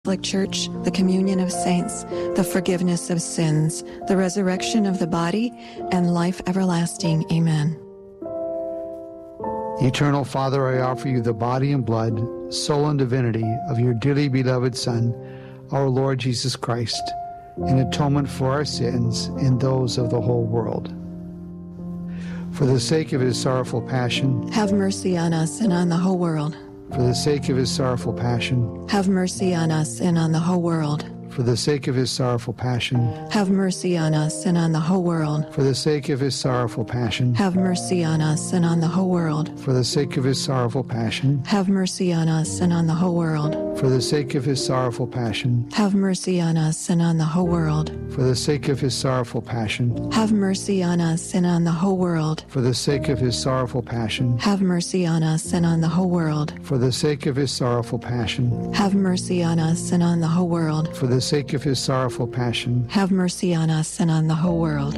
Catholic Church, the communion of saints, the forgiveness of sins, the resurrection of the body, and life everlasting. Amen. Eternal Father, I offer you the body and blood, soul and divinity of your dearly beloved Son, our Lord Jesus Christ, in atonement for our sins and those of the whole world. For the sake of his sorrowful passion, have mercy on us and on the whole world. For the sake of his sorrowful passion, have mercy on us and on the whole world. For the sake of his sorrowful passion, have mercy on us and on the whole world. For the sake of his sorrowful passion, have mercy on us and on the whole world. For the sake of his sorrowful passion, have mercy on us and on the whole world. For the sake of his sorrowful passion, have mercy on us and on the whole world. For the sake of his sorrowful passion, have mercy on us and on the whole world. For the sake of his sorrowful passion, have mercy on us and on the whole world. For the sake of his sorrowful passion, have mercy on us and on the whole world. For the sake of his sorrowful passion, have mercy on us and on the whole world.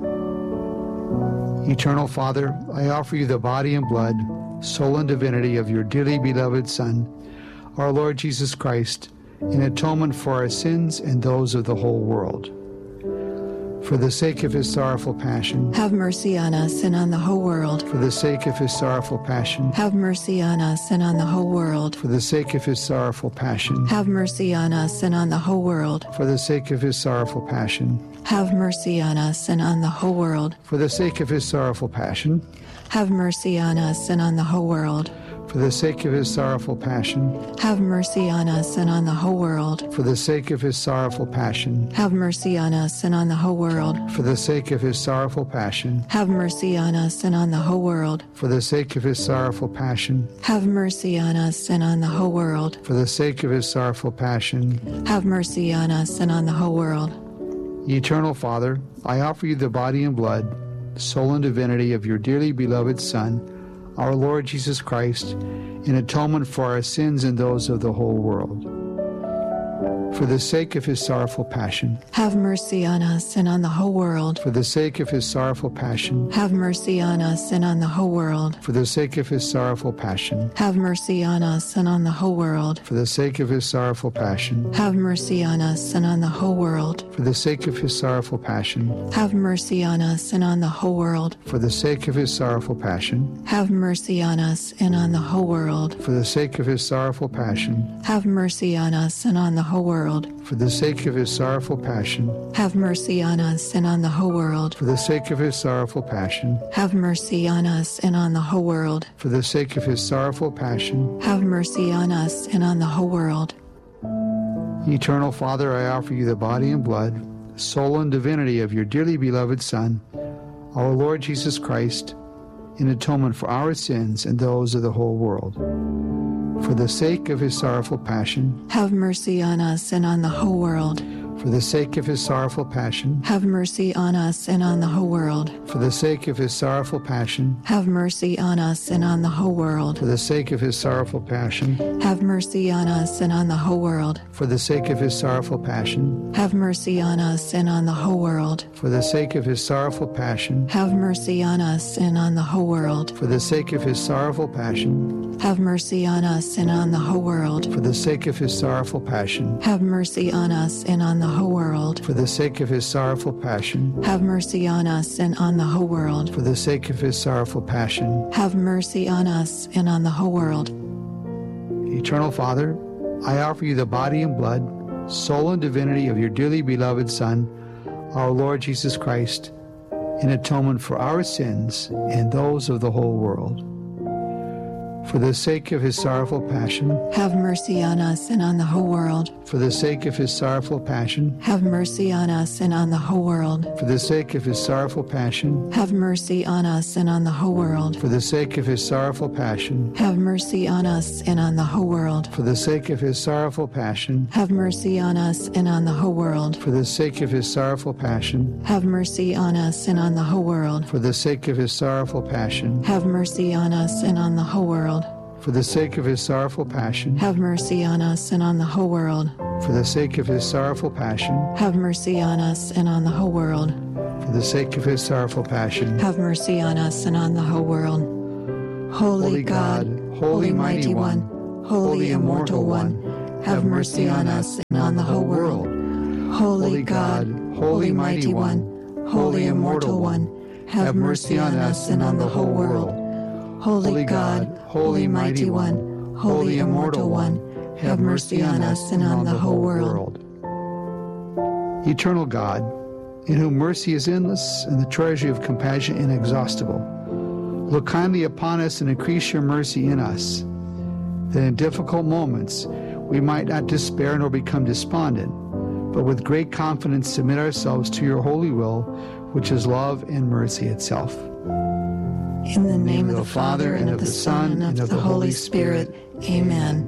Eternal Father, I offer you the body and blood, soul and divinity of your dearly beloved Son, our Lord Jesus Christ, in atonement for our sins and those of the whole world. For the sake of his sorrowful passion, have mercy on us and on the whole world. For the sake of his sorrowful passion, have mercy on us and on the whole world. For the sake of his sorrowful passion, have mercy on us and on the whole world. For the sake of his sorrowful passion, have mercy on us and on the whole world. For the sake of his sorrowful passion, have mercy on us and on the whole world. For the sake of his sorrowful passion, have mercy on us and on the whole world. For the sake of his sorrowful passion, have mercy on us and on the whole world. For the sake of his sorrowful passion, have mercy on us and on the whole world. For the sake of his sorrowful passion, have mercy on us and on the whole world. For the sake of his sorrowful passion, have mercy on us and on the whole world. Eternal Father, I offer you the body and blood, soul and divinity of your dearly beloved Son, our Lord Jesus Christ, in atonement for our sins and those of the whole world. For the sake of his sorrowful passion, have mercy on us and on the whole world. For the sake of his sorrowful passion, have mercy on us and on the whole world. For the sake of his sorrowful passion, have mercy on us and on the whole world. For the sake of his sorrowful passion, have mercy on us and on the whole world. For the sake of his sorrowful passion, have mercy on us and on the whole world. For the sake of his sorrowful passion, have mercy on us and on the whole world. For the sake of his sorrowful passion, have mercy on us and on the whole world. For the sake of his sorrowful passion, have mercy on us and on the whole world. For the sake of his sorrowful passion, have mercy on us and on the whole world. For the sake of his sorrowful passion, have mercy on us and on the whole world. Eternal Father, I offer you the body and blood, soul and divinity of your dearly beloved Son, our Lord Jesus Christ, in atonement for our sins and those of the whole world. For the sake of his sorrowful passion, have mercy on us and on the whole world. For the sake of his sorrowful passion, have mercy on us and on the whole world. For the sake of his sorrowful passion, have mercy on us and on the whole world. For the sake of his sorrowful passion, have mercy on us and on the whole world. For the sake of his sorrowful passion, have mercy on us and on the whole world. For the sake of his sorrowful passion, have mercy on us and on the whole world. For the sake of his sorrowful passion, have mercy on us and on the whole world. For the sake of his sorrowful passion, have mercy on us and on the whole world. For the sake of his sorrowful passion, have mercy on us and on the whole world. For the sake of his sorrowful passion, have mercy on us and on the whole world. Eternal Father, I offer you the body and blood, soul and divinity of your dearly beloved Son, our Lord Jesus Christ, in atonement for our sins and those of the whole world. For the sake of his sorrowful passion, have mercy on us and on the whole world. For the sake of his sorrowful passion, have mercy on us and on the whole world. For the sake of his sorrowful passion, have mercy on us and on the whole world. For the sake of his sorrowful passion, have mercy on us and on the whole world. For the sake of his sorrowful passion, have mercy on us and on the whole world. For the sake of his sorrowful passion, have mercy on us and on the whole world. For the sake of his sorrowful passion, have mercy on us and on the whole world. For the sake of his sorrowful passion, have mercy on us and on the whole world. For the sake of his sorrowful passion, have mercy on us and on the whole world. For the sake of his sorrowful passion, have mercy on us and on the whole world. Holy God, Holy Mighty One, Holy Immortal One, have mercy on us on the whole world. Holy God, Holy Mighty One, Holy Immortal One, have mercy on us and on the whole world. Holy God, Holy Mighty One, Holy Immortal One, have mercy on us and on the whole world. Eternal God, in whom mercy is endless and the treasury of compassion inexhaustible, look kindly upon us and increase your mercy in us, that in difficult moments we might not despair nor become despondent, but with great confidence submit ourselves to your holy will, which is love and mercy itself. In the name of the Father, and of the Son, and of the Holy Spirit. Amen.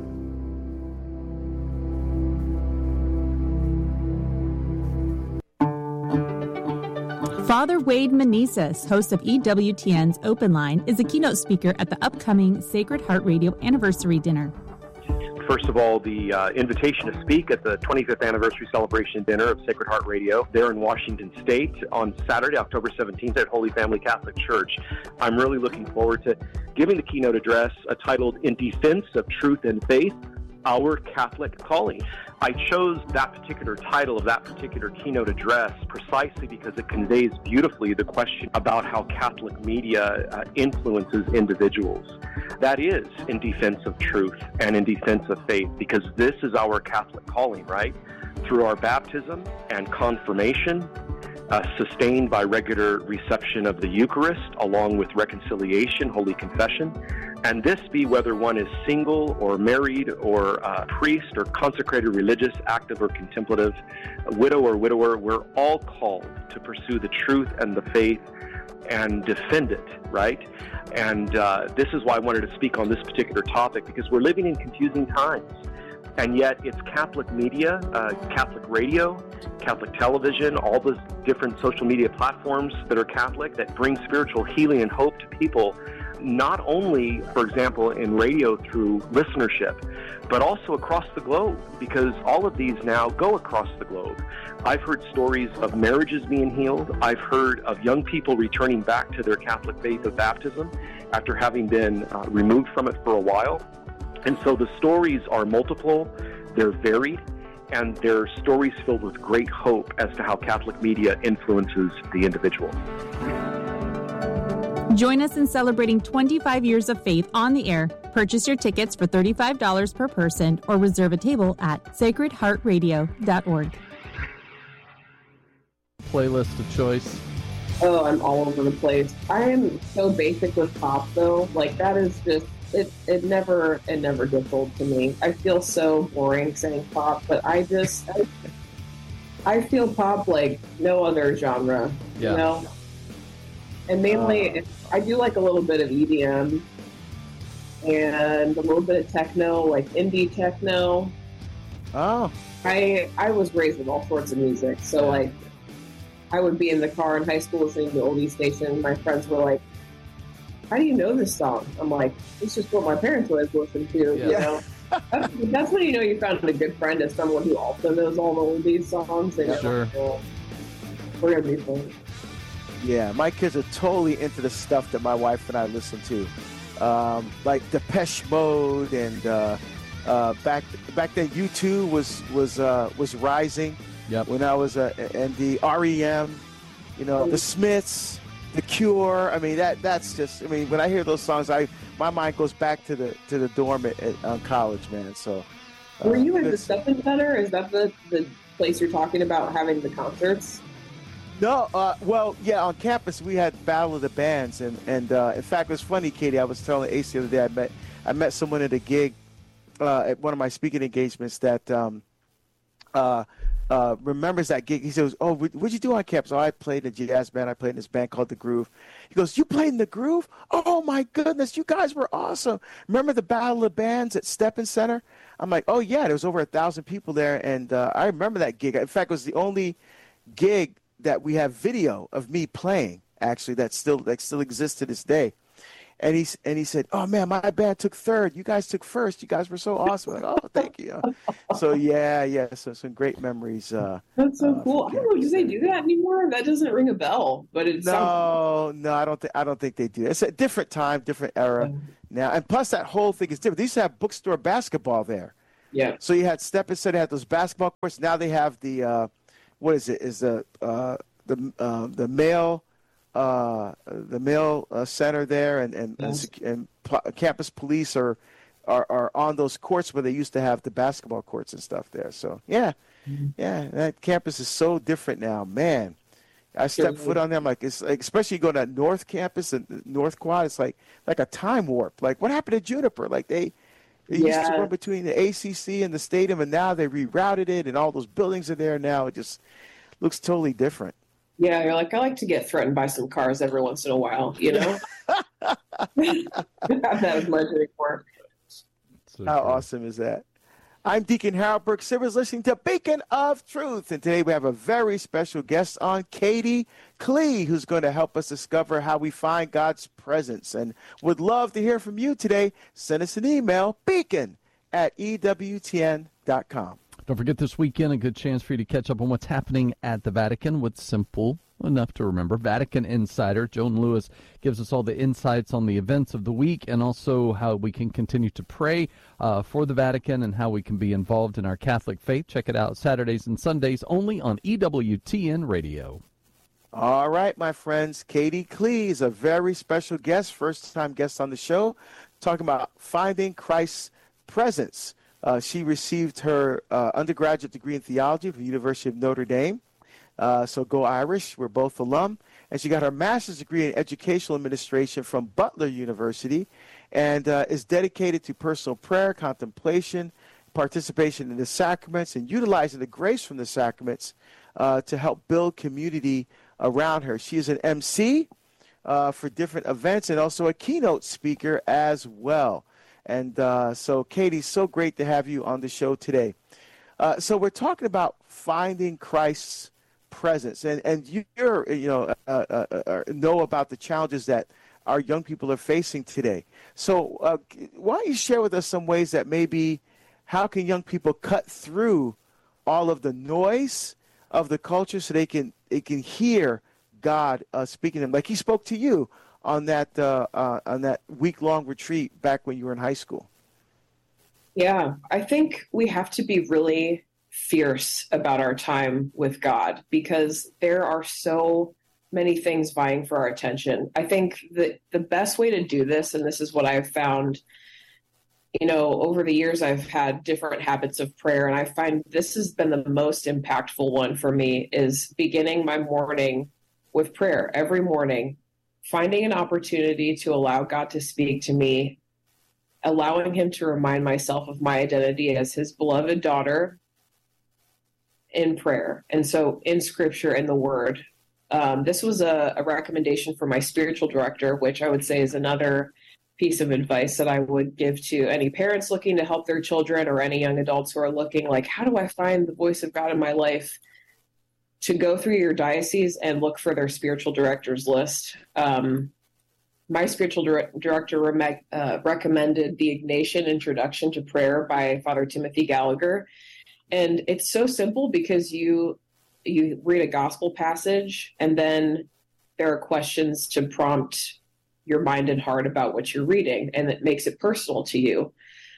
Father Wade Meneses, host of EWTN's Open Line, is a keynote speaker at the upcoming Sacred Heart Radio Anniversary Dinner. First of all, the invitation to speak at the 25th Anniversary Celebration Dinner of Sacred Heart Radio there in Washington State on Saturday, October 17th at Holy Family Catholic Church. I'm really looking forward to giving the keynote address titled In Defense of Truth and Faith, Our Catholic Calling. I chose that particular title of that particular keynote address precisely because it conveys beautifully the question about how Catholic media influences individuals. That is in defense of truth and in defense of faith, because this is our Catholic calling, right? Through our baptism and confirmation, sustained by regular reception of the Eucharist, along with reconciliation, Holy Confession, and this be whether one is single or married or priest or consecrated religious, active or contemplative, widow or widower, we're all called to pursue the truth and the faith and defend it, right? And this is why I wanted to speak on this particular topic, because we're living in confusing times. And yet it's Catholic media, Catholic radio, Catholic television, all those different social media platforms that are Catholic that bring spiritual healing and hope to people, not only, for example, in radio through listenership, but also across the globe, because all of these now go across the globe. I've heard stories of marriages being healed. I've heard of young people returning back to their Catholic faith of baptism after having been removed from it for a while. And so the stories are multiple, they're varied, and they're stories filled with great hope as to how Catholic media influences the individual. Join us in celebrating 25 years of faith on the air. Purchase your tickets for $35 per person or reserve a table at sacredheartradio.org. Playlist of choice. Oh, I'm all over the place. I am so basic with pop, though. Like, that is just, it never gets old to me. I feel so boring saying pop, but I feel pop like no other genre, yeah. You know? And mainly, I do like a little bit of EDM and a little bit of techno, like indie techno. Oh. I was raised with all sorts of music, so like, I would be in the car in high school listening to oldie station. My friends were like, "How do you know this song?" I'm like, "It's just what my parents always listened to." Yeah. You know, that's when you know you found a good friend, as someone who also knows all the oldies songs. And sure, we're gonna be fun. Yeah, my kids are totally into the stuff that my wife and I listen to, like Depeche Mode, and back then U2 was rising. Yep. When I was and the REM, you know, the Smiths, the Cure. I mean, that's just. I mean, when I hear those songs, my mind goes back to the dorm on college, man. So, were you at the Steppen Center? Is that the place you're talking about having the concerts? No, well, yeah, on campus we had Battle of the Bands, and in fact, it was funny, Katie. I was telling Ace the other day, I met someone at a gig at one of my speaking engagements that remembers that gig. He says, "Oh, what'd you do on campus?" "Oh, I played in a jazz band. I played in this band called The Groove." He goes, "You played in The Groove? Oh my goodness, you guys were awesome. Remember the Battle of the Bands at Steppen Center?" I'm like, "Oh yeah, there was over 1,000 people there, and I remember that gig. In fact, it was the only gig that we have video of me playing, actually, that still exists to this day." And he said, "Oh man, my band took third. You guys took first. You guys were so awesome." I'm like, "Oh, thank you." So yeah. So some great memories. That's so cool. I don't know. Do they do that anymore? That doesn't ring a bell. But it's no. I don't think they do. It's a different time, different era now. And plus, that whole thing is different. They used to have bookstore basketball there. Yeah. So you had Steppen Center, had those basketball courts. Now they have the what is it? Is the male center there, and campus police are on those courts where they used to have the basketball courts and stuff there. So yeah, that campus is so different now, man. I step foot on them, like it's like, especially going to North Campus and North Quad. It's like a time warp. Like what happened to Juniper? Like they used to run between the ACC and the stadium, and now they rerouted it, and all those buildings are there now. It just looks totally different. Yeah, you're like, I like to get threatened by some cars every once in a while, you know? Have that as my drink for. How awesome is that? I'm Deacon Harold Burke Sivers, listening to Beacon of Truth. And today we have a very special guest on, Katie Klee, who's going to help us discover how we find God's presence. And would love to hear from you today. Send us an email, beacon@ewtn.com. Don't forget this weekend, a good chance for you to catch up on what's happening at the Vatican with simple enough to remember Vatican Insider. Joan Lewis gives us all the insights on the events of the week and also how we can continue to pray for the Vatican and how we can be involved in our Catholic faith. Check it out Saturdays and Sundays only on EWTN Radio. All right, my friends. Katie Klee is a very special guest, first-time guest on the show, talking about finding Christ's presence. She received her undergraduate degree in theology from the University of Notre Dame. So go Irish. We're both alum. And she got her master's degree in educational administration from Butler University and is dedicated to personal prayer, contemplation, participation in the sacraments, and utilizing the grace from the sacraments to help build community around her. She is an MC for different events and also a keynote speaker as well. And so, Katie, so great to have you on the show today. So we're talking about finding Christ's presence, and you know about the challenges that our young people are facing today. So why don't you share with us some ways that maybe how can young people cut through all of the noise of the culture so they can hear God speaking to them, like He spoke to you on that week-long retreat back when you were in high school? Yeah, I think we have to be really fierce about our time with God because there are so many things vying for our attention. I think that the best way to do this, and this is what I've found, you know, over the years I've had different habits of prayer, and I find this has been the most impactful one for me, is beginning my morning with prayer every morning, finding an opportunity to allow God to speak to me, allowing Him to remind myself of my identity as His beloved daughter in prayer. And so in Scripture and the Word, this was a recommendation from my spiritual director, which I would say is another piece of advice that I would give to any parents looking to help their children or any young adults who are looking like, how do I find the voice of God in my life? To go through your diocese and look for their spiritual director's list. My spiritual director recommended the Ignatian Introduction to Prayer by Father Timothy Gallagher. And it's so simple because you read a gospel passage and then there are questions to prompt your mind and heart about what you're reading, and it makes it personal to you.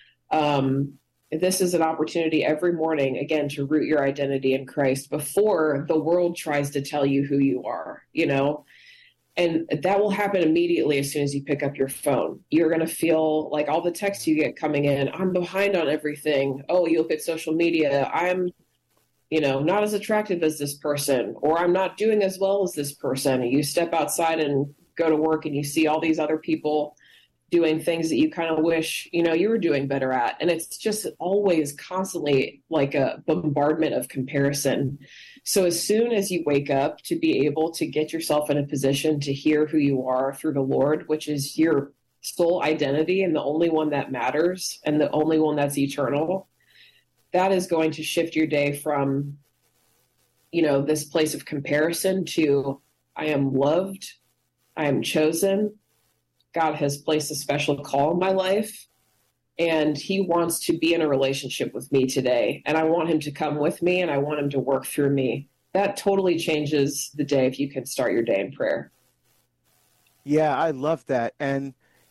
This is an opportunity every morning, again, to root your identity in Christ before the world tries to tell you who you are, you know? And that will happen immediately as soon as you pick up your phone. You're going to feel like all the texts you get coming in, I'm behind on everything. Oh, you look at social media, I'm, you know, not as attractive as this person, or I'm not doing as well as this person. You step outside and go to work and you see all these other people doing things that you kind of wish, you know, you were doing better at. And it's just always constantly like a bombardment of comparison. So as soon as you wake up, to be able to get yourself in a position to hear who you are through the Lord, which is your sole identity and the only one that matters and the only one that's eternal, that is going to shift your day from, you know, this place of comparison to, I am loved, I am chosen, God has placed a special call in my life, and He wants to be in a relationship with me today. And I want Him to come with me, and I want Him to work through me. That totally changes the day if you can start your day in prayer. Yeah, I love that. And,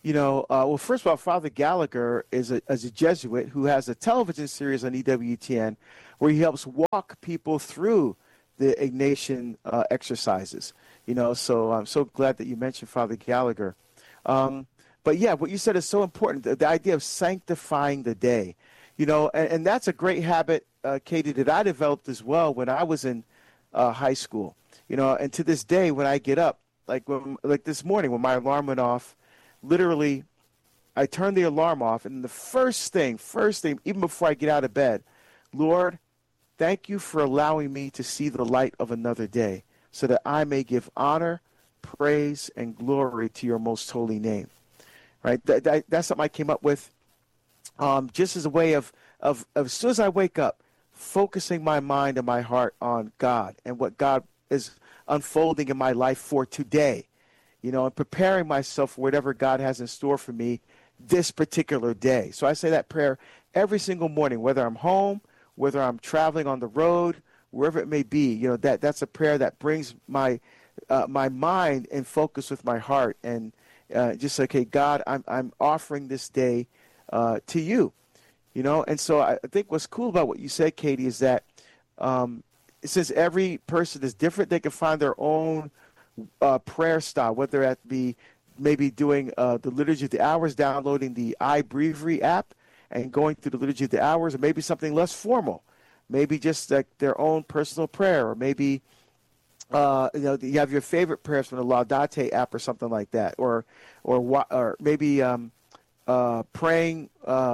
well, first of all, Father Gallagher is a Jesuit who has a television series on EWTN where he helps walk people through the Ignatian exercises. So I'm so glad that you mentioned Father Gallagher. But yeah, what you said is so important, the idea of sanctifying the day. And that's a great habit, Katie, that I developed as well when I was in high school. And to this day, when I get up, like this morning when my alarm went off, literally, I turned the alarm off, and the first thing, even before I get out of bed, Lord, thank you for allowing me to see the light of another day so that I may give honor, praise, and glory to your most holy name. Right? That's something I came up with just as a way of as soon as I wake up, focusing my mind and my heart on God and what God is unfolding in my life for today, and preparing myself for whatever God has in store for me this particular day. So I say that prayer every single morning, whether I'm home, whether I'm traveling on the road, wherever it may be. That's a prayer that brings my mind in focus with my heart, and just okay, God, I'm offering this day to you. And so I think what's cool about what you said, Katie, is that since every person is different, they can find their own prayer style, whether that be maybe doing the Liturgy of the Hours, downloading the iBreviary app and going through the Liturgy of the Hours, or maybe something less formal, maybe just like their own personal prayer, or maybe you have your favorite prayers from the Laudate app or something like that, or maybe praying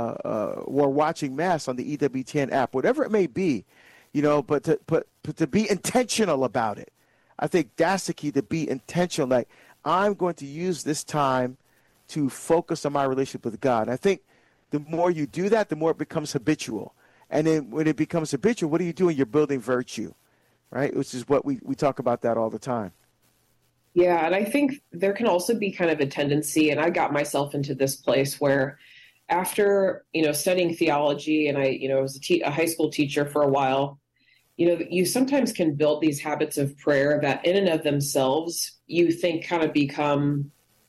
or watching Mass on the EWTN app, whatever it may be, but to be intentional about it. I think that's the key, to be intentional. Like, I'm going to use this time to focus on my relationship with God. And I think the more you do that, the more it becomes habitual. And then when it becomes habitual, what are you doing? You're building virtue, right? Which is what we talk about that all the time. Yeah, and I think there can also be kind of a tendency, and I got myself into this place where after, studying theology, and I was a high school teacher for a while, you sometimes can build these habits of prayer that in and of themselves, you think kind of become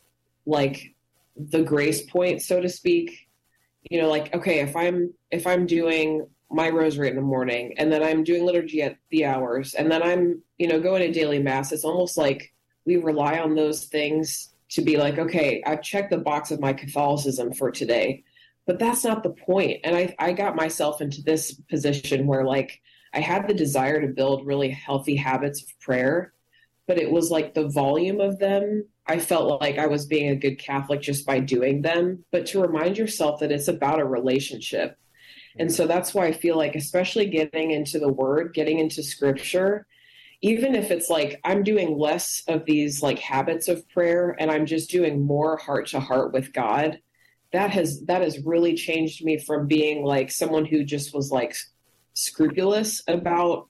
like the grace point, so to speak. Like, okay, if I'm doing my rosary in the morning, and then I'm doing liturgy at the hours, and then I'm, going to daily Mass, it's almost like we rely on those things to be like, okay, I've checked the box of my Catholicism for today. But that's not the point. And I got myself into this position where, like, I had the desire to build really healthy habits of prayer, but it was like the volume of them, I felt like I was being a good Catholic just by doing them. But to remind yourself that it's about a relationship. And so that's why I feel like, especially getting into the Word, getting into Scripture, even if it's like I'm doing less of these like habits of prayer and I'm just doing more heart to heart with God, that has really changed me from being like someone who just was like scrupulous about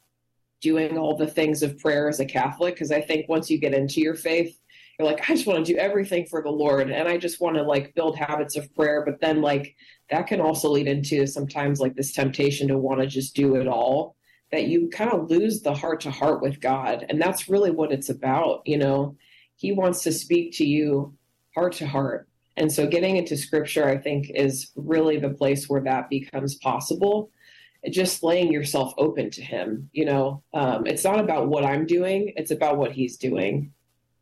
doing all the things of prayer as a Catholic. Because I think once you get into your faith, you're like, I just want to do everything for the Lord, and I just want to like build habits of prayer. But then like that can also lead into sometimes like this temptation to want to just do it all, that you kind of lose the heart to heart with God. And that's really what it's about. He wants to speak to you heart to heart. And so getting into Scripture, I think, is really the place where that becomes possible. Just laying yourself open to him. It's not about what I'm doing. It's about what he's doing.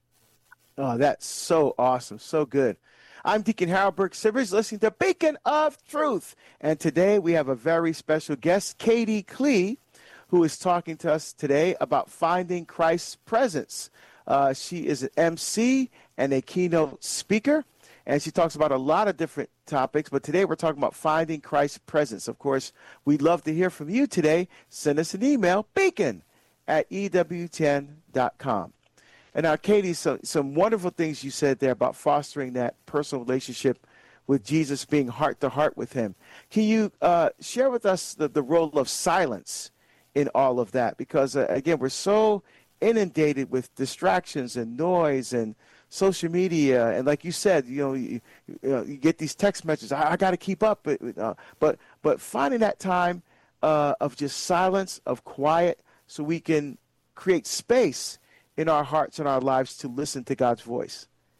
Oh, that's so awesome. So good. I'm Deacon Harold Burke Sivers, listening to Beacon of Truth. And today we have a very special guest, Katie Klee, who is talking to us today about finding Christ's presence. She is an MC and a keynote speaker, and she talks about a lot of different topics, but today we're talking about finding Christ's presence. Of course, we'd love to hear from you today. Send us an email, beacon@ewtn.com. And now, Katie, some wonderful things you said there about fostering that personal relationship with Jesus, being heart-to-heart with him. Can you share with us the role of silence in all of that? Because, again, we're so inundated with distractions and noise and social media. And like you said, you get these text messages, I got to keep up. But finding that time of just silence, of quiet, so we can create space in our hearts and our lives to listen to God's voice.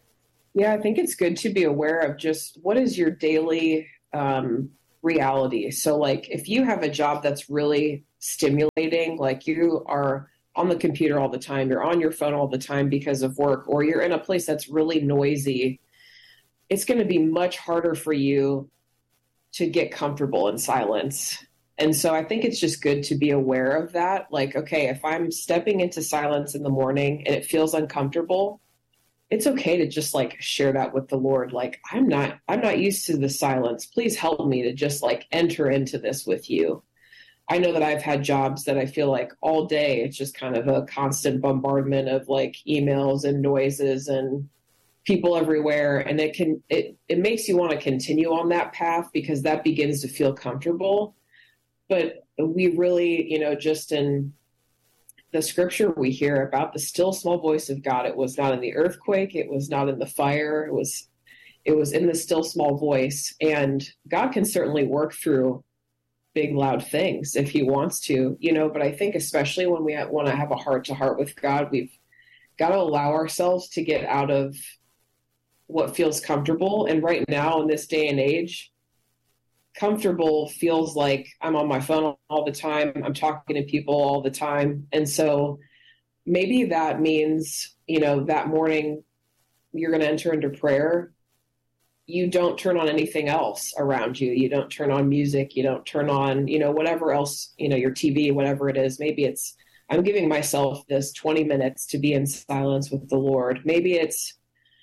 Yeah, I think it's good to be aware of just what is your daily reality. So, like, if you have a job that's really stimulating, like you are on the computer all the time, you're on your phone all the time because of work, or you're in a place that's really noisy, it's going to be much harder for you to get comfortable in silence. And so I think it's just good to be aware of that. Like, okay, if I'm stepping into silence in the morning and it feels uncomfortable, it's okay to just like share that with the Lord. Like, I'm not used to the silence. Please help me to just like enter into this with you. I know that I've had jobs that I feel like all day it's just kind of a constant bombardment of like emails and noises and people everywhere. And it makes you want to continue on that path because that begins to feel comfortable. But we really, just in the scripture we hear about the still small voice of God, it was not in the earthquake, it was not in the fire, it was in the still small voice. And God can certainly work through big, loud things if he wants to, but I think especially when we want to have a heart to heart with God, we've got to allow ourselves to get out of what feels comfortable. And right now in this day and age, comfortable feels like I'm on my phone all the time. I'm talking to people all the time. And so maybe that means, that morning you're going to enter into prayer. You don't turn on anything else around you. You don't turn on music. You don't turn on, whatever else, your TV, whatever it is. Maybe it's, I'm giving myself this 20 minutes to be in silence with the Lord. Maybe it's,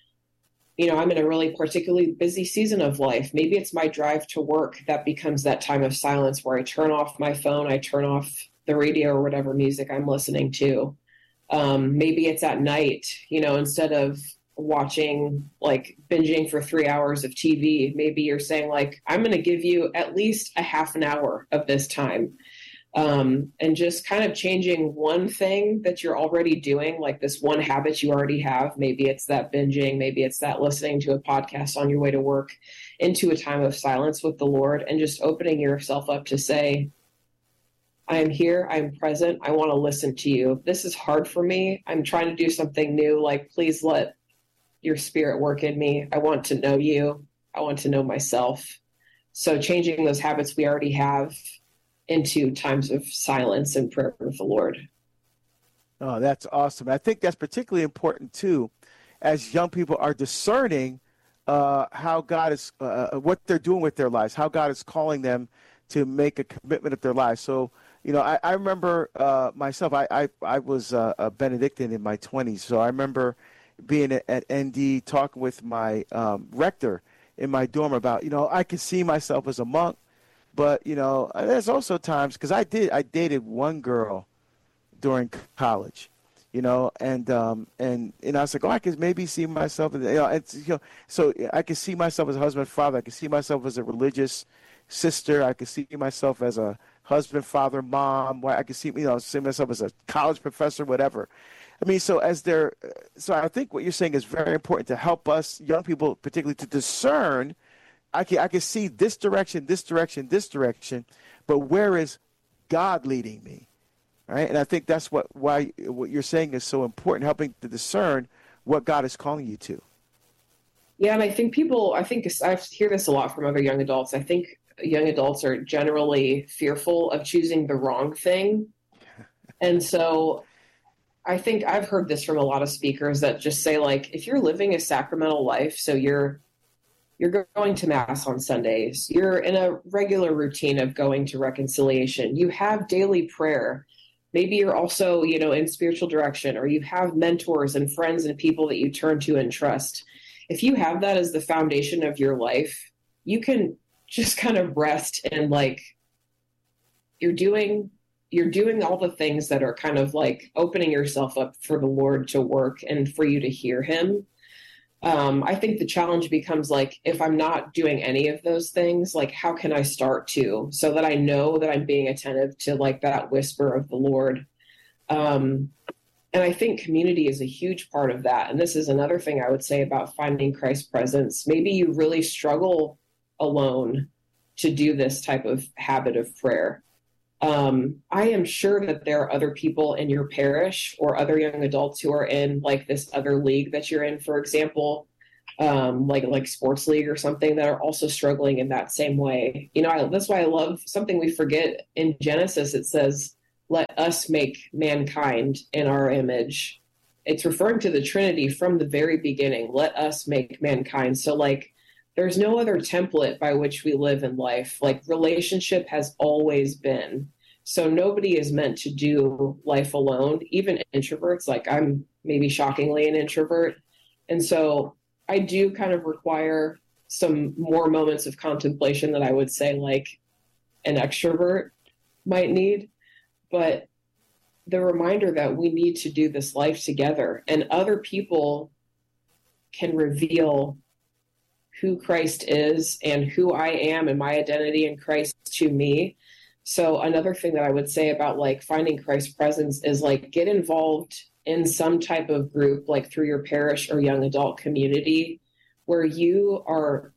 I'm in a really particularly busy season of life. Maybe it's my drive to work that becomes that time of silence where I turn off my phone, I turn off the radio or whatever music I'm listening to. Maybe it's at night, instead of watching, like binging for 3 hours of TV, maybe you're saying like, I'm going to give you at least a half an hour of this time. And just kind of changing one thing that you're already doing, like this one habit you already have. Maybe it's that binging, maybe it's that listening to a podcast on your way to work, into a time of silence with the Lord, and just opening yourself up to say, I am here, I'm present, I want to listen to you. This is hard for me. I'm trying to do something new. Like, please let your spirit work in me. I want to know you. I want to know myself. So changing those habits we already have into times of silence and prayer with the Lord. Oh, that's awesome. I think that's particularly important too, as young people are discerning how God is, what they're doing with their lives, how God is calling them to make a commitment of their lives. So, I remember myself, I was a Benedictine in my 20s. So I remember being at ND talking with my rector in my dorm about, I could see myself as a monk. But, there's also times, because I dated one girl during college, and I was like, I could maybe see myself, so I could see myself as a husband, father. I could see myself as a religious sister. I could see myself as a husband, father, mom. I could see myself as a college professor, whatever. I mean, so I think what you're saying is very important to help us young people, particularly, to discern. I can see this direction, but where is God leading me, right? And I think that's what you're saying is so important, helping to discern what God is calling you to. Yeah, and I think I hear this a lot from other young adults. I think young adults are generally fearful of choosing the wrong thing. And so I think I've heard this from a lot of speakers that just say, like, if you're living a sacramental life, so you're going to Mass on Sundays, you're in a regular routine of going to reconciliation, you have daily prayer, maybe you're also, in spiritual direction, or you have mentors and friends and people that you turn to and trust. If you have that as the foundation of your life, you can just kind of rest and like you're doing all the things that are kind of like opening yourself up for the Lord to work and for you to hear him. I think the challenge becomes like, if I'm not doing any of those things, like how can I start to, so that I know that I'm being attentive to like that whisper of the Lord. And I think community is a huge part of that. And this is another thing I would say about finding Christ's presence. Maybe you really struggle alone to do this type of habit of prayer. I am sure that there are other people in your parish or other young adults who are in like this other league that you're in. For example, like sports league or something, that are also struggling in that same way. That's why I love something we forget in Genesis. It says, let us make mankind in our image. It's referring to the Trinity from the very beginning. Let us make mankind. So there's no other template by which we live in life. Relationship has always been. So nobody is meant to do life alone, even introverts. I'm maybe shockingly an introvert. And so I do kind of require some more moments of contemplation that I would say an extrovert might need. But the reminder that we need to do this life together, and other people can reveal who Christ is and who I am and my identity in Christ to me. So another thing that I would say about finding Christ's presence is get involved in some type of group, through your parish or young adult community, where you are,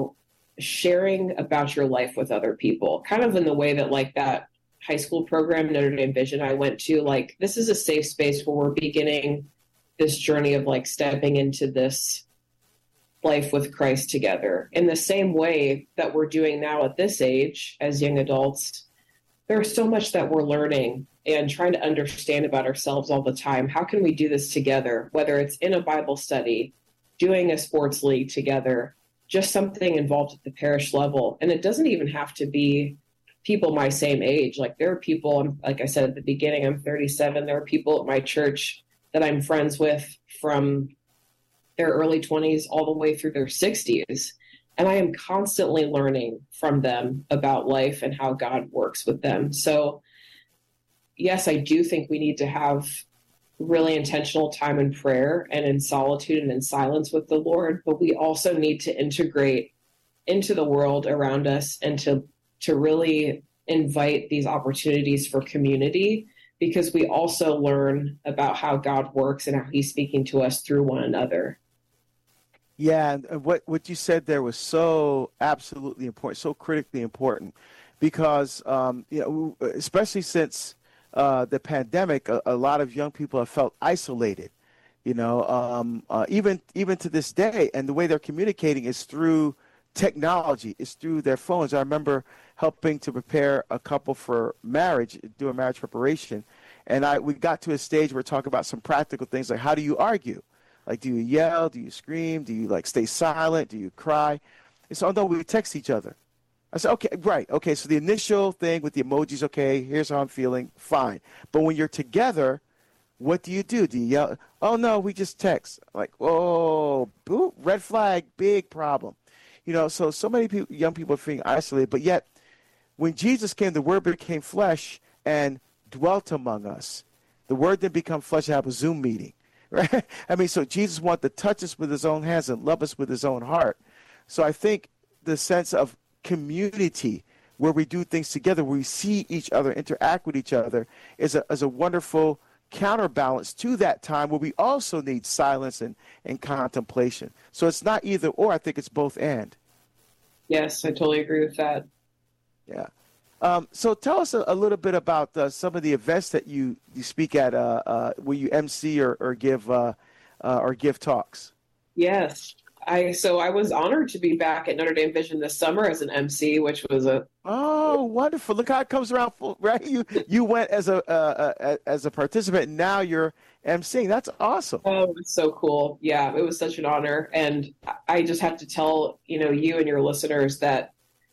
sharing about your life with other people, kind of in the way that that high school program, Notre Dame Vision, I went to, this is a safe space where we're beginning this journey of stepping into this life with Christ together. In the same way that we're doing now at this age as young adults, there's so much that we're learning and trying to understand about ourselves all the time. How can we do this together? Whether it's in a Bible study, doing a sports league together, just something involved at the parish level. And it doesn't even have to be people my same age. There are people, like I said at the beginning, I'm 37. There are people at my church that I'm friends with from their early 20s all the way through their 60s. And I am constantly learning from them about life and how God works with them. So yes, I do think we need to have really intentional time in prayer and in solitude and in silence with the Lord, but we also need to integrate into the world around us and to really invite these opportunities for community, because we also learn about how God works and how he's speaking to us through one another. Yeah, and what you said there was so absolutely important, so critically important, because especially since the pandemic, a lot of young people have felt isolated. Even to this day, and the way they're communicating is through technology, is through their phones. I remember helping to prepare a couple for marriage, do a marriage preparation, and we got to a stage where we're talking about some practical things like, how do you argue? Do you yell? Do you scream? Do you stay silent? Do you cry? And so, although we text each other, I said, okay, right. Okay. So the initial thing with the emojis, okay, here's how I'm feeling. Fine. But when you're together, what do you do? Do you yell? Oh no, we just text. Oh, boo, red flag, big problem. So many people, young people are feeling isolated, but yet when Jesus came, the Word became flesh and dwelt among us. The Word didn't become flesh and have a Zoom meeting. Right? So Jesus wanted to touch us with his own hands and love us with his own heart. So I think the sense of community where we do things together, where we see each other, interact with each other, is a wonderful counterbalance to that time where we also need silence and contemplation. So it's not either or, I think it's both and. Yes, I totally agree with that. Yeah. So tell us a little bit about some of the events that you speak at, where you MC or give talks. Yes. I was honored to be back at Notre Dame Vision this summer as an MC, which was wonderful. Look how it comes around full, right? You went as a participant, and now you're MCing. That's awesome. Oh, it was so cool. Yeah, it was such an honor. And I just have to tell, you and your listeners that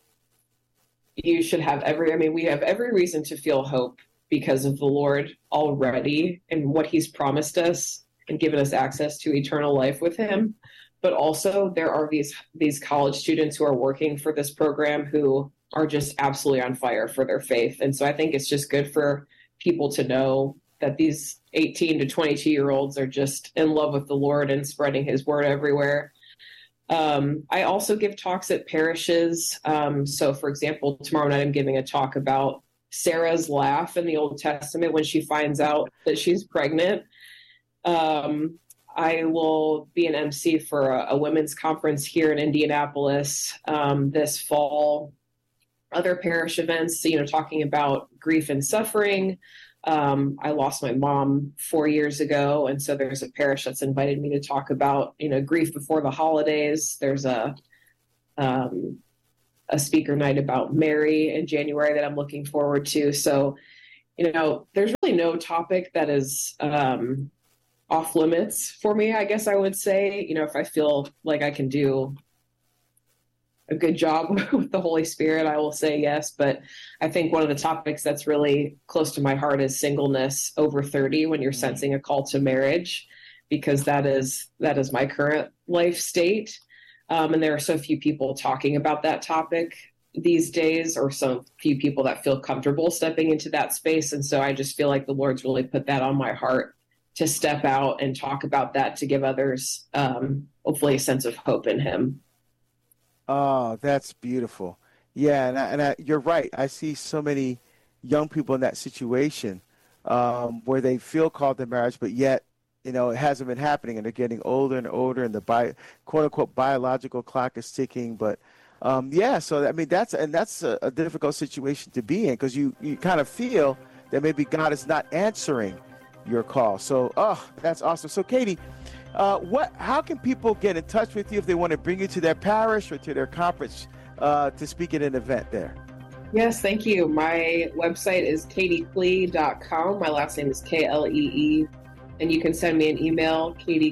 you should have we have every reason to feel hope because of the Lord already and what he's promised us and given us access to eternal life with him. But also there are these college students who are working for this program who are just absolutely on fire for their faith. And so I think it's just good for people to know that these 18 to 22-year-olds are just in love with the Lord and spreading his word everywhere. I also give talks at parishes. So, for example, tomorrow night I'm giving a talk about Sarah's laugh in the Old Testament when she finds out that she's pregnant. I will be an MC for a women's conference here in Indianapolis this fall. Other parish events, talking about grief and suffering. I lost my mom 4 years ago, and so there's a parish that's invited me to talk about, grief before the holidays. There's a speaker night about Mary in January that I'm looking forward to. So, there's really no topic that is off limits for me, I guess I would say. If I feel like I can do a good job with the Holy Spirit, I will say yes. But I think one of the topics that's really close to my heart is singleness over 30, when you're sensing a call to marriage, because that is my current life state. And there are so few people talking about that topic these days, or so few people that feel comfortable stepping into that space. And so I just feel like the Lord's really put that on my heart to step out and talk about that, to give others hopefully a sense of hope in Him. Oh, that's beautiful. Yeah, and you're right. I see so many young people in that situation where they feel called to marriage, but yet, it hasn't been happening, and they're getting older and older, and the quote-unquote biological clock is ticking. But, so, that's a difficult situation to be in, because you kind of feel that maybe God is not answering your call. So, that's awesome. So, Katie, how can people get in touch with you if they want to bring you to their parish or to their conference to speak at an event there? Yes, thank you. My website is katieklee.com. My last name is Klee. And you can send me an email,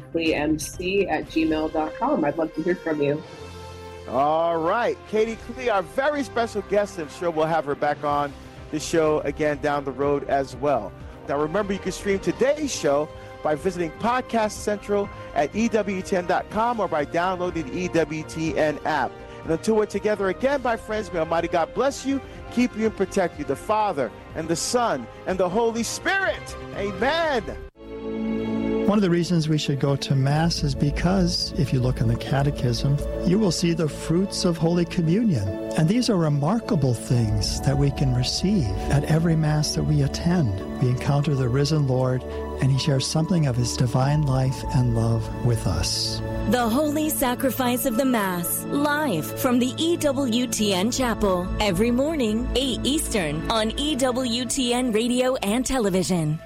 katiekleemc@gmail.com. I'd love to hear from you. All right. Katie Klee, our very special guest. I'm sure we'll have her back on the show again down the road as well. Now, remember, you can stream today's show by visiting Podcast Central at EWTN.com or by downloading the EWTN app. And until we're together again, my friends, may Almighty God bless you, keep you, and protect you, the Father and the Son and the Holy Spirit. Amen. One of the reasons we should go to Mass is because, if you look in the Catechism, you will see the fruits of Holy Communion. And these are remarkable things that we can receive at every Mass that we attend. We encounter the risen Lord, and He shares something of His divine life and love with us. The Holy Sacrifice of the Mass, live from the EWTN Chapel, every morning, 8 Eastern, on EWTN Radio and Television.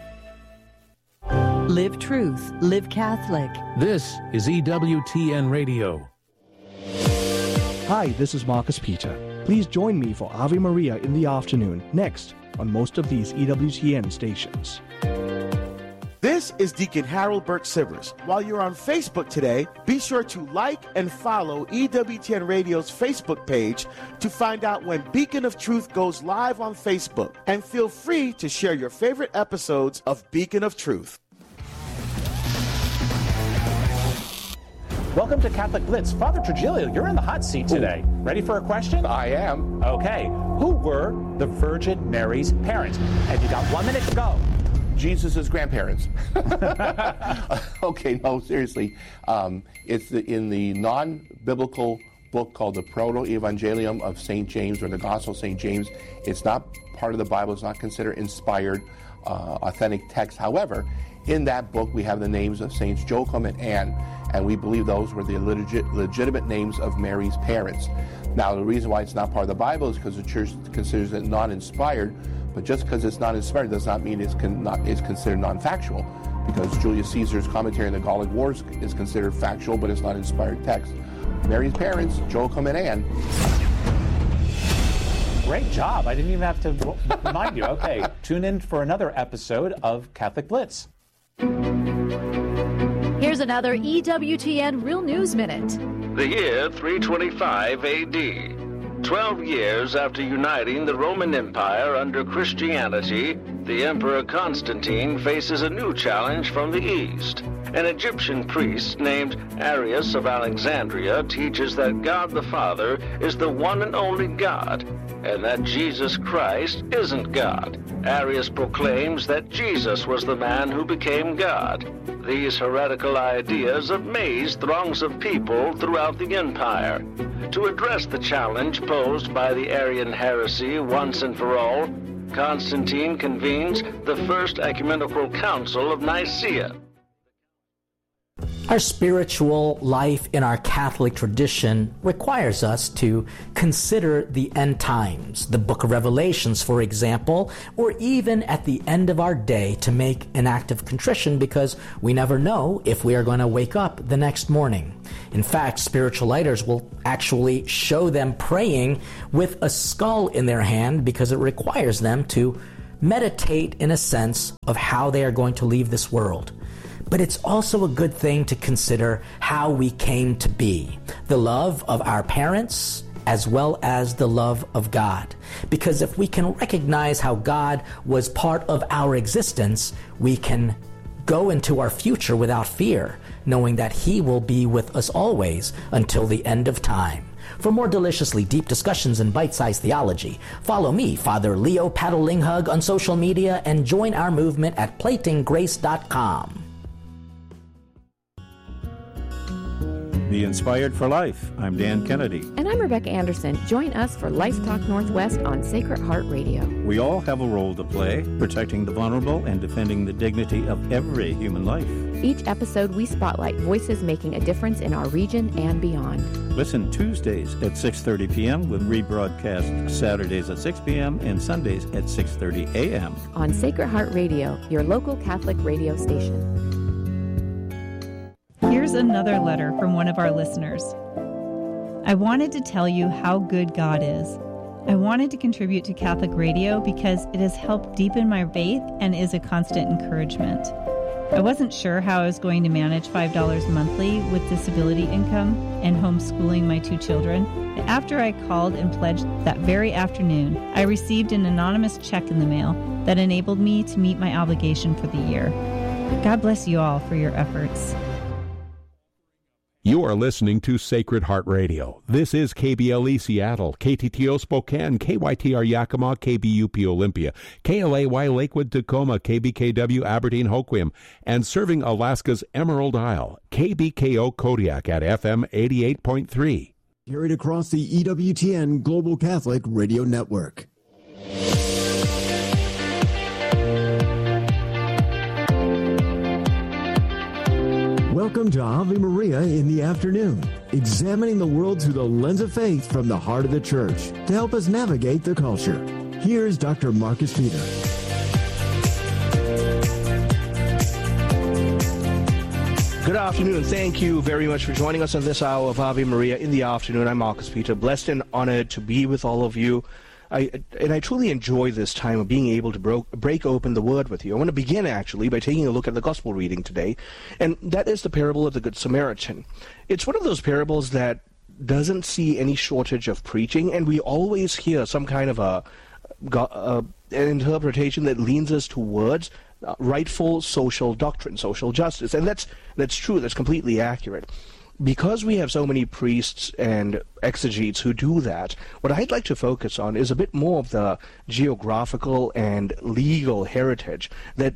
Live Truth, Live Catholic. This is EWTN Radio. Hi, this is Marcus Peter. Please join me for Ave Maria in the afternoon, next on most of these EWTN stations. This is Deacon Harold Burke-Sivers. While you're on Facebook today, be sure to like and follow EWTN Radio's Facebook page to find out when Beacon of Truth goes live on Facebook. And feel free to share your favorite episodes of Beacon of Truth. Welcome to Catholic Blitz. Father Trujillo, you're in the hot seat today. Ready for a question? I am. Okay. Who were the Virgin Mary's parents? And you got 1 minute to go. Jesus' grandparents. Okay, no, seriously. It's in the non-biblical book called the Proto-Evangelium of St. James, or the Gospel of St. James. It's not part of the Bible. It's not considered inspired, authentic text. However, in that book, we have the names of Saints Joachim and Anne, and we believe those were the legitimate names of Mary's parents. Now, the reason why it's not part of the Bible is because the Church considers it non-inspired, but just because it's not inspired does not mean it's considered non-factual, because Julius Caesar's commentary on the Gallic Wars is considered factual, but it's not inspired text. Mary's parents, Joachim and Anne. Great job. I didn't even have to remind you. Okay, tune in for another episode of Catholic Blitz. Here's another EWTN Real News Minute. The year 325 AD. 12 years after uniting the Roman Empire under Christianity, the Emperor Constantine faces a new challenge from the East. An Egyptian priest named Arius of Alexandria teaches that God the Father is the one and only God, and that Jesus Christ isn't God. Arius proclaims that Jesus was the man who became God. These heretical ideas amazed throngs of people throughout the empire. To address the challenge posed by the Arian heresy once and for all, Constantine convenes the First Ecumenical Council of Nicaea. Our spiritual life in our Catholic tradition requires us to consider the end times, the book of Revelations, for example, or even at the end of our day to make an act of contrition because we never know if we are going to wake up the next morning. In fact, spiritual leaders will actually show them praying with a skull in their hand because it requires them to meditate in a sense of how they are going to leave this world. But it's also a good thing to consider how we came to be, the love of our parents as well as the love of God. Because if we can recognize how God was part of our existence, we can go into our future without fear, knowing that He will be with us always until the end of time. For more deliciously deep discussions in bite-sized theology, follow me, Father Leo Paddlinghug, on social media and join our movement at platinggrace.com. Be inspired for life. I'm Dan Kennedy. And I'm Rebecca Anderson. Join us for Life Talk Northwest on Sacred Heart Radio. We all have a role to play, protecting the vulnerable and defending the dignity of every human life. Each episode, we spotlight voices making a difference in our region and beyond. Listen Tuesdays at 6:30 p.m. with rebroadcast Saturdays at 6 p.m. and Sundays at 6:30 a.m. on Sacred Heart Radio, your local Catholic radio station. Here's another letter from one of our listeners. I wanted to tell you how good God is. I wanted to contribute to Catholic radio because it has helped deepen my faith and is a constant encouragement. I wasn't sure how I was going to manage $5 monthly with disability income and homeschooling my 2 children. After I called and pledged that very afternoon, I received an anonymous check in the mail that enabled me to meet my obligation for the year. God bless you all for your efforts. You are listening to Sacred Heart Radio. This is KBLE Seattle, KTTO Spokane, KYTR Yakima, KBUP Olympia, KLAY Lakewood Tacoma, KBKW Aberdeen Hoquiam, and serving Alaska's Emerald Isle, KBKO Kodiak at FM 88.3. Carried across the EWTN Global Catholic Radio Network. Welcome to Ave Maria in the afternoon, examining the world through the lens of faith from the heart of the Church to help us navigate the culture. Here's Dr. Marcus Peter. Good afternoon. Thank you very much for joining us on this hour of Ave Maria in the afternoon. I'm Marcus Peter, blessed and honored to be with all of you. I truly enjoy this time of being able to break open the Word with you. I want to begin, actually, by taking a look at the Gospel reading today, and that is the parable of the Good Samaritan. It's one of those parables that doesn't see any shortage of preaching, and we always hear some kind of an interpretation that leans us towards rightful social doctrine, social justice, and that's true, that's completely accurate. Because we have so many priests and exegetes who do that, what I'd like to focus on is a bit more of the geographical and legal heritage that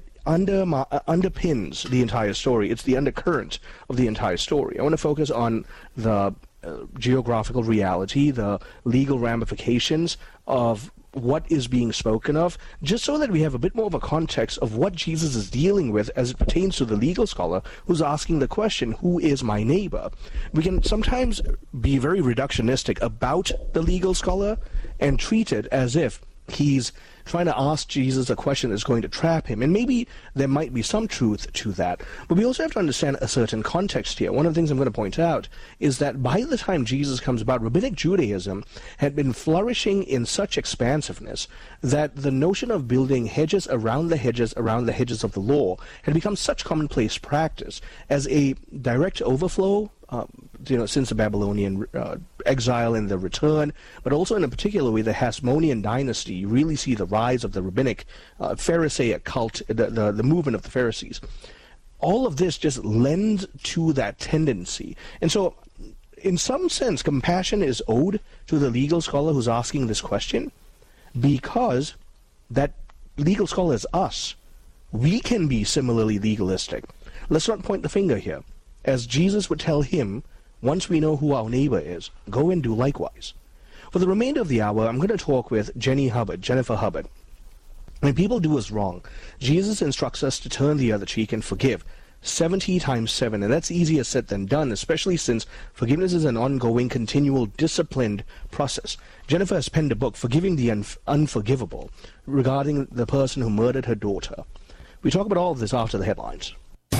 underpins the entire story. It's the undercurrent of the entire story. I want to focus on the geographical reality, the legal ramifications of what is being spoken of, just so that we have a bit more of a context of what Jesus is dealing with as it pertains to the legal scholar who's asking the question, who is my neighbor? We can sometimes be very reductionistic about the legal scholar and treat it as if he's trying to ask Jesus a question that's going to trap him. And maybe there might be some truth to that. But we also have to understand a certain context here. One of the things I'm going to point out is that by the time Jesus comes about, Rabbinic Judaism had been flourishing in such expansiveness that the notion of building hedges around the hedges of the law had become such commonplace practice as a direct overflow since the Babylonian exile and the return, but also in a particular way, the Hasmonean dynasty. You really see the rise of the rabbinic Pharisaic cult, the movement of the Pharisees. All of this just lends to that tendency. And so, in some sense, compassion is owed to the legal scholar who's asking this question, because that legal scholar is us. We can be similarly legalistic. Let's not point the finger here. As Jesus would tell him, once we know who our neighbor is, go and do likewise. For the remainder of the hour, I'm going to talk with Jennifer Hubbard. When people do us wrong, Jesus instructs us to turn the other cheek and forgive. 70 times 7, and that's easier said than done, especially since forgiveness is an ongoing, continual, disciplined process. Jennifer has penned a book, Forgiving the Unforgivable, regarding the person who murdered her daughter. We talk about all of this after the headlines.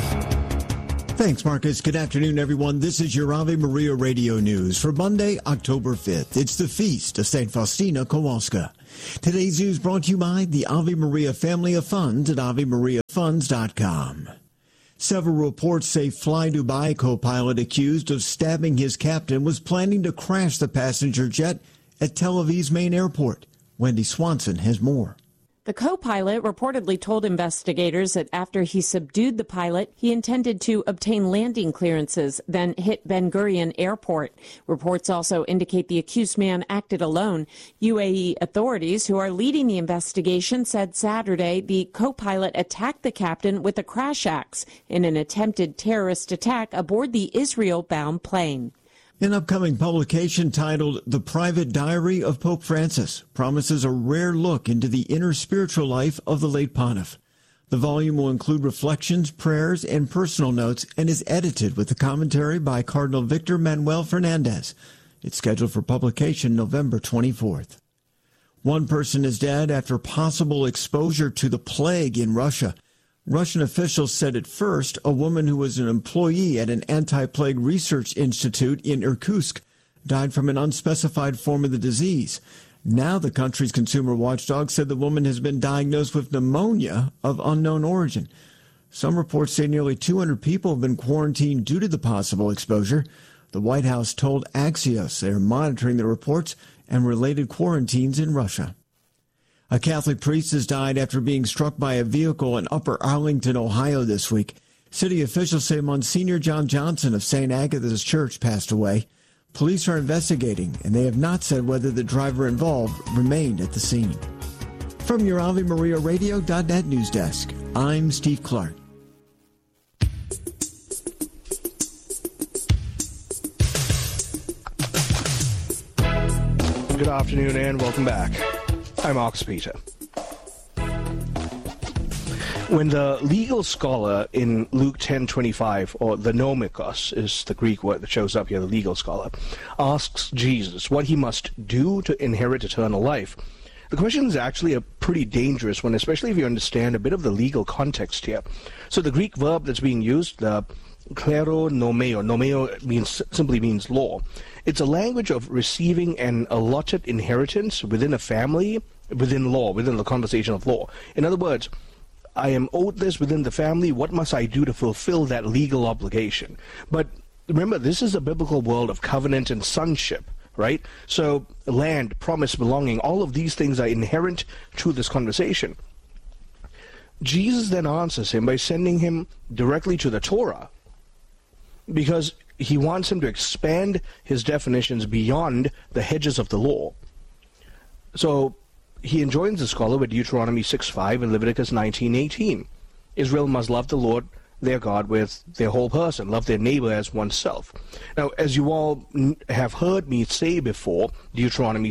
Thanks, Marcus. Good afternoon, everyone. This is your Ave Maria Radio News for Monday, October 5th. It's the feast of St. Faustina Kowalska. Today's news brought to you by the Ave Maria Family of Funds at AveMariaFunds.com. Several reports say Fly Dubai co-pilot accused of stabbing his captain was planning to crash the passenger jet at Tel Aviv's main airport. Wendy Swanson has more. The co-pilot reportedly told investigators that after he subdued the pilot, he intended to obtain landing clearances, then hit Ben Gurion Airport. Reports also indicate the accused man acted alone. UAE authorities who are leading the investigation said Saturday the co-pilot attacked the captain with a crash axe in an attempted terrorist attack aboard the Israel-bound plane. An upcoming publication titled The Private Diary of Pope Francis promises a rare look into the inner spiritual life of the late pontiff. The volume will include reflections, prayers, and personal notes and is edited with a commentary by Cardinal Victor Manuel Fernandez. It's scheduled for publication November 24th. One person is dead after possible exposure to the plague in Russia. Russian officials said at first a woman who was an employee at an anti-plague research institute in Irkutsk died from an unspecified form of the disease. Now the country's consumer watchdog said the woman has been diagnosed with pneumonia of unknown origin. Some reports say nearly 200 people have been quarantined due to the possible exposure. The White House told Axios they are monitoring the reports and related quarantines in Russia. A Catholic priest has died after being struck by a vehicle in Upper Arlington, Ohio this week. City officials say Monsignor John Johnson of St. Agatha's Church passed away. Police are investigating, and they have not said whether the driver involved remained at the scene. From your AveMariaRadio.net news desk, I'm Steve Clark. Good afternoon and welcome back. I'm Marcus Peter. When the legal scholar in Luke 10:25, or the nomikos is the Greek word that shows up here, the legal scholar, asks Jesus what he must do to inherit eternal life, the question is actually a pretty dangerous one, especially if you understand a bit of the legal context here. So the Greek verb that's being used, the kleronomeo, nomeo simply means law. It's a language of receiving an allotted inheritance within a family, within law, within the conversation of law. In other words, I am owed this within the family. What must I do to fulfill that legal obligation? But remember, this is a biblical world of covenant and sonship, right? So land, promise, belonging, all of these things are inherent to this conversation. Jesus then answers him by sending him directly to the Torah, because he wants him to expand his definitions beyond the hedges of the law. So he enjoins the scholar with Deuteronomy 6:5 and Leviticus 19:18. Israel must love the Lord their God with their whole person, love their neighbor as oneself. Now, as you all have heard me say before, Deuteronomy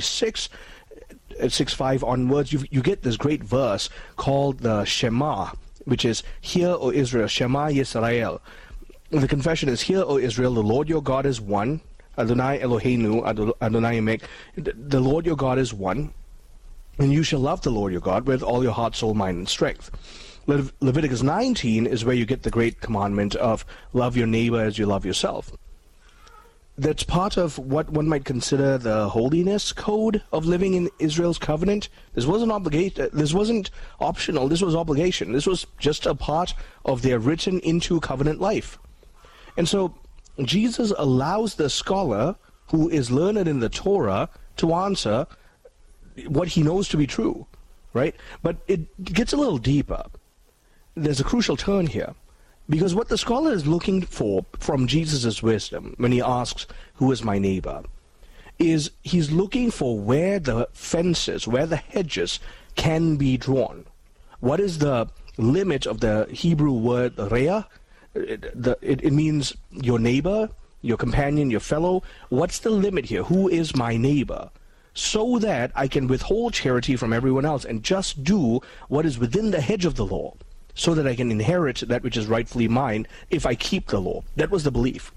6:5 onwards, you get this great verse called the Shema, which is, Hear, O Israel, Shema Yisrael. The confession is, Hear, O Israel, the Lord your God is one. Adonai Eloheinu, Adonai Emek. The Lord your God is one. And you shall love the Lord your God with all your heart, soul, mind, and strength. Leviticus 19 is where you get the great commandment of love your neighbor as you love yourself. That's part of what one might consider the holiness code of living in Israel's covenant. This wasn't obligation. This wasn't optional. This was obligation. This was just a part of their written into covenant life. And so Jesus allows the scholar who is learned in the Torah to answer what he knows to be true, right? But it gets a little deeper. There's a crucial turn here, because what the scholar is looking for from Jesus' wisdom when he asks, who is my neighbor, is he's looking for where the fences, where the hedges can be drawn. What is the limit of the Hebrew word reah? It means your neighbor, your companion, your fellow. What's the limit here? Who is my neighbor? So that I can withhold charity from everyone else and just do what is within the hedge of the law. so that I can inherit that which is rightfully mine if I keep the law. That was the belief.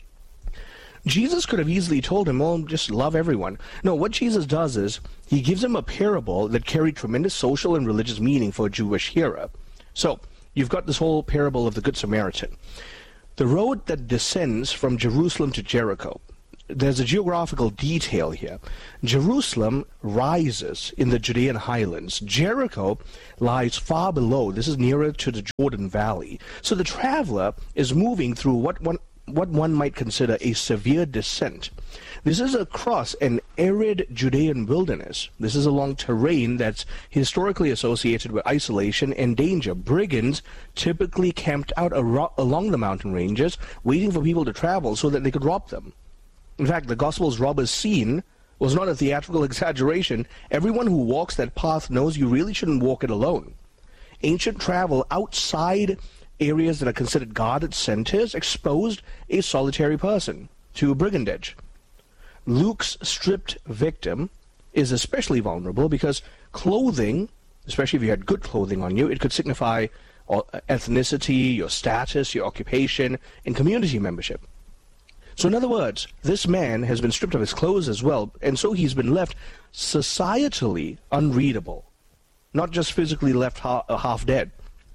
Jesus could have easily told him, oh, just love everyone. No, what Jesus does is he gives him a parable that carried tremendous social and religious meaning for a Jewish hearer. So, you've got this whole parable of the Good Samaritan. The road that descends from Jerusalem to Jericho. There's a geographical detail here. Jerusalem rises in the Judean highlands. Jericho lies far below. This is nearer to the Jordan Valley. So the traveler is moving through what one might consider a severe descent. This is across an arid Judean wilderness. This is along terrain that's historically associated with isolation and danger. Brigands typically camped out along the mountain ranges, waiting for people to travel so that they could rob them. In fact, the Gospel's robbers' scene was not a theatrical exaggeration. Everyone who walks that path knows you really shouldn't walk it alone. Ancient travel outside areas that are considered guarded centers exposed a solitary person to brigandage. Luke's stripped victim is especially vulnerable because clothing, especially if you had good clothing on you, it could signify ethnicity, your status, your occupation, and community membership. So in other words, this man has been stripped of his clothes as well, and so he's been left societally unreadable, not just physically left half dead.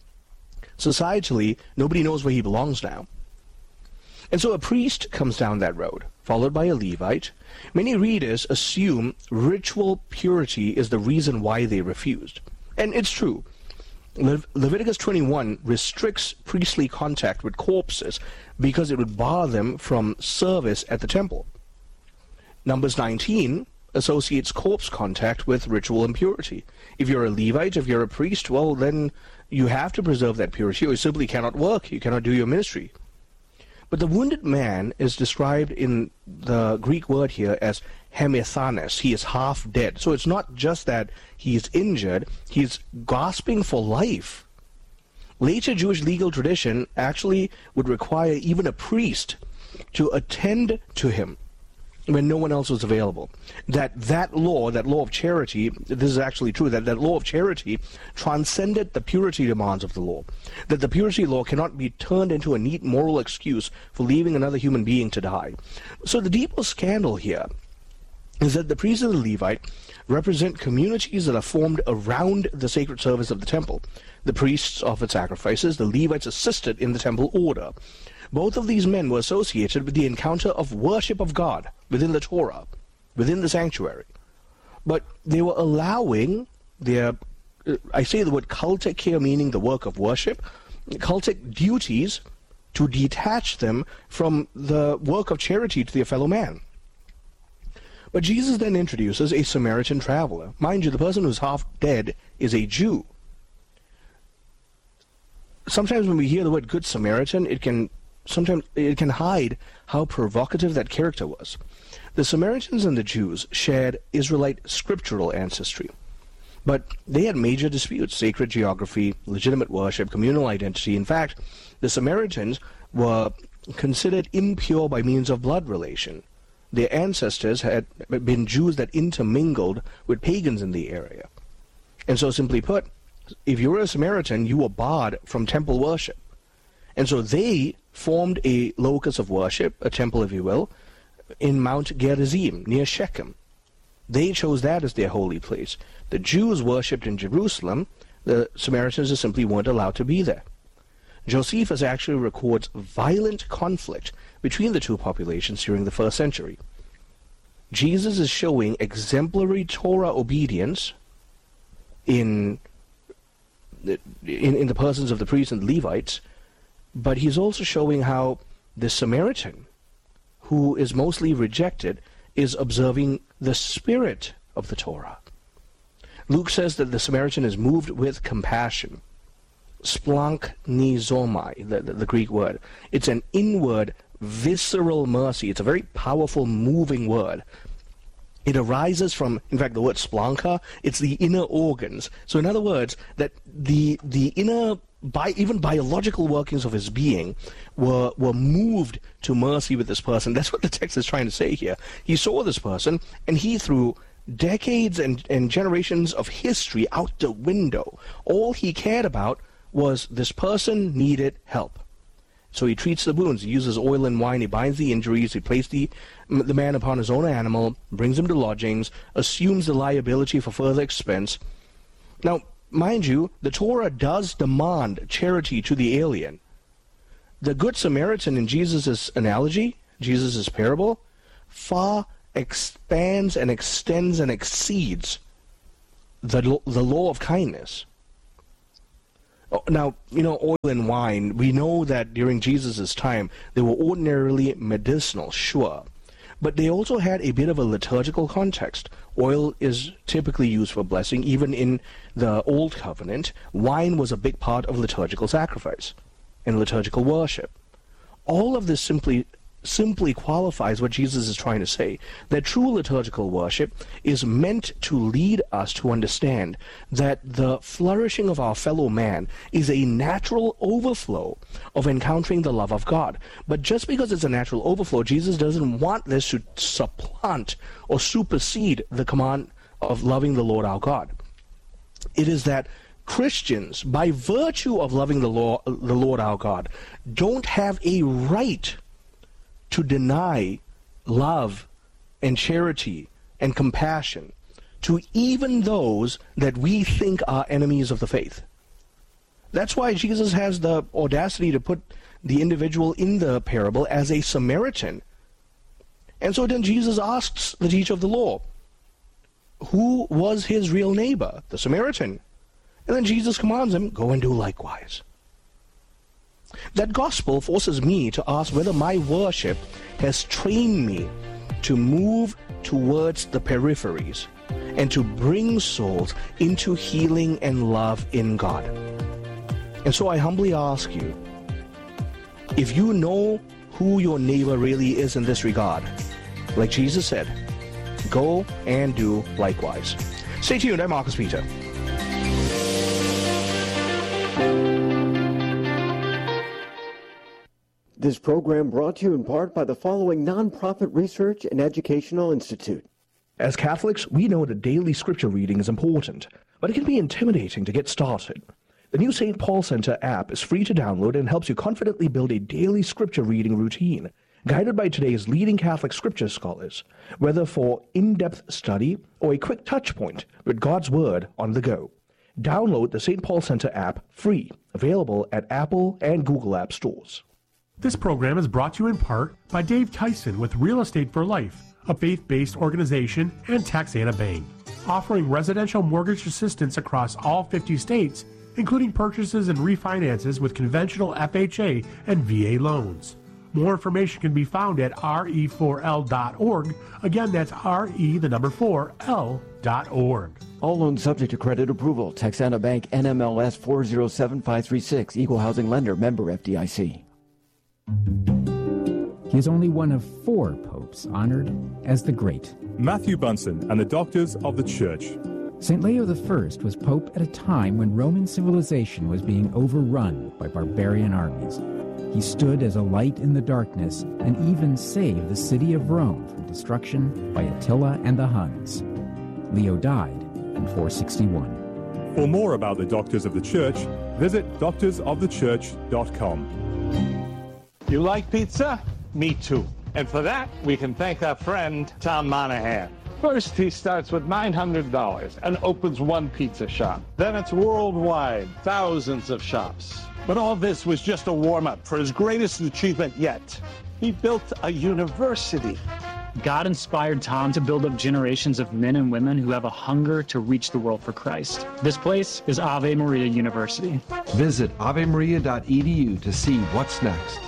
Societally, nobody knows where he belongs now. And so a priest comes down that road, followed by a Levite. Many readers assume ritual purity is the reason why they refused. And it's true. Leviticus 21 restricts priestly contact with corpses because it would bar them from service at the temple. Numbers 19 associates corpse contact with ritual impurity. If you're a Levite, if you're a priest, well, then you have to preserve that purity, or you simply cannot work. You cannot do your ministry. But the wounded man is described in the Greek word here as hemethanes. He is half dead. So it's not just that he is injured, he's gasping for life. Later Jewish legal tradition actually would require even a priest to attend to him when no one else was available. That law of charity, this is actually true, that law of charity transcended the purity demands of the law. That the purity law cannot be turned into a neat moral excuse for leaving another human being to die. So the deeper scandal here is that the priest and the Levite represent communities that are formed around the sacred service of the temple. The priests offered sacrifices, the Levites assisted in the temple order. Both of these men were associated with the encounter of worship of God within the Torah, within the sanctuary. But they were allowing their, I say the word cultic here, meaning the work of worship, cultic duties, to detach them from the work of charity to their fellow man. But Jesus then introduces a Samaritan traveler. Mind you, the person who's half dead is a Jew. Sometimes when we hear the word Good Samaritan, sometimes it can hide how provocative that character was. The Samaritans and the Jews shared Israelite scriptural ancestry, but they had major disputes: sacred geography, legitimate worship, communal identity. In fact, the Samaritans were considered impure by means of blood relation. Their ancestors had been Jews that intermingled with pagans in the area. And so, simply put, if you were a Samaritan, you were barred from temple worship. And so they formed a locus of worship, a temple if you will, in Mount Gerizim, near Shechem. They chose that as their holy place. The Jews worshipped in Jerusalem. The Samaritans just simply weren't allowed to be there. Josephus actually records violent conflict between the two populations during the first century. Jesus is showing exemplary Torah obedience in the persons of the priests and Levites, but he's also showing how the Samaritan, who is mostly rejected, is observing the spirit of the Torah. Luke says that the Samaritan is moved with compassion. Splanchnizomai, the Greek word. It's an inward, visceral mercy. It's a very powerful, moving word. It arises from, in fact, the word splancha, it's the inner organs. So in other words, that the inner, even biological workings of his being were moved to mercy with this person. That's what the text is trying to say here. He saw this person, and he threw decades and generations of history out the window. All he cared about was this person needed help. So he treats the wounds. He uses oil and wine. He binds the injuries. He places the man upon his own animal, brings him to lodgings, assumes the liability for further expense. Now, mind you, the Torah does demand charity to the alien. The Good Samaritan in Jesus' analogy, Jesus' parable, far expands and extends and exceeds the law of kindness. Now, oil and wine, we know that during Jesus' time, they were ordinarily medicinal, sure. But they also had a bit of a liturgical context. Oil is typically used for blessing. Even in the Old Covenant, wine was a big part of liturgical sacrifice and liturgical worship. All of this simply qualifies what Jesus is trying to say, that true liturgical worship is meant to lead us to understand that the flourishing of our fellow man is a natural overflow of encountering the love of God. But just because it's a natural overflow, Jesus doesn't want this to supplant or supersede the command of loving the Lord our God. It is that Christians, by virtue of loving the Lord our God, don't have a right to deny love and charity and compassion to even those that we think are enemies of the faith. That's why Jesus has the audacity to put the individual in the parable as a Samaritan. And so then Jesus asks the teacher of the law, who was his real neighbor? The Samaritan. And then Jesus commands him, go and do likewise. That gospel forces me to ask whether my worship has trained me to move towards the peripheries and to bring souls into healing and love in God. And so I humbly ask you, if you know who your neighbor really is in this regard, like Jesus said, go and do likewise. Stay tuned. I'm Marcus Peter. This program brought to you in part by the following nonprofit research and educational institute. As Catholics, we know that daily scripture reading is important, but it can be intimidating to get started. The new St. Paul Center app is free to download and helps you confidently build a daily scripture reading routine, guided by today's leading Catholic scripture scholars, whether for in-depth study or a quick touch point with God's Word on the go. Download the St. Paul Center app free, available at Apple and Google App Stores. This program is brought to you in part by Dave Tyson with Real Estate for Life, a faith-based organization, and Taxana Bank, offering residential mortgage assistance across all 50 states, including purchases and refinances with conventional FHA and VA loans. More information can be found at re4l.org. Again, that's re4l.org. All loans subject to credit approval. Taxana Bank, NMLS 407536, Equal Housing Lender, member FDIC. He is only one of 4 popes honored as the Great. Matthew Bunsen and the Doctors of the Church. St. Leo I was pope at a time when Roman civilization was being overrun by barbarian armies. He stood as a light in the darkness and even saved the city of Rome from destruction by Attila and the Huns. Leo died in 461. For more about the Doctors of the Church, visit doctorsofthechurch.com. You like pizza? Me too. And for that, we can thank our friend Tom Monahan. First, he starts with $900 and opens one pizza shop. Then it's worldwide, thousands of shops. But all this was just a warm-up for his greatest achievement yet. He built a university. God inspired Tom to build up generations of men and women who have a hunger to reach the world for Christ. This place is Ave Maria University. Visit avemaria.edu to see what's next.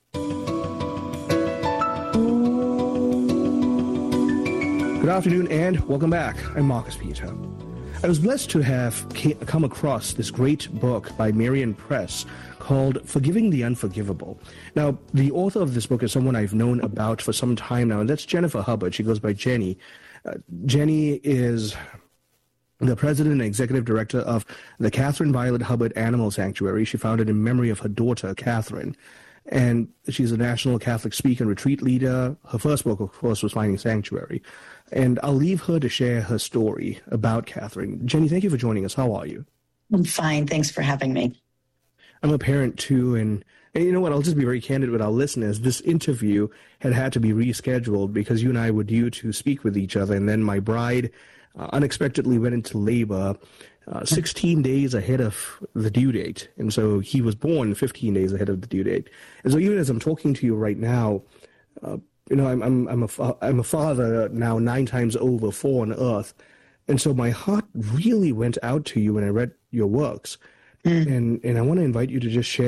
Good afternoon and welcome back. I'm Marcus Peter. I was blessed to have come across this great book by Marian Press called Forgiving the Unforgivable. Now, the author of this book is someone I've known about for some time now, and that's Jennifer Hubbard. She goes by Jenny. Jenny is the president and executive director of the Catherine Violet Hubbard Animal Sanctuary. She founded in memory of her daughter, Catherine. And she's a national Catholic speaker and retreat leader. Her first book, of course, was Finding Sanctuary. And I'll leave her to share her story about Catherine. Jenny, thank you for joining us. How are you? I'm fine. Thanks for having me. I'm a parent too, and you know what? I'll just be very candid with our listeners. This interview had to be rescheduled because you and I were due to speak with each other, and then my bride unexpectedly went into labor 16 days ahead of the due date, and so he was born 15 days ahead of the due date. And so even as I'm talking to you right now, I'm a father now 9 times over, 4 on earth, and so my heart really went out to you when I read your works, and I want to invite you to just share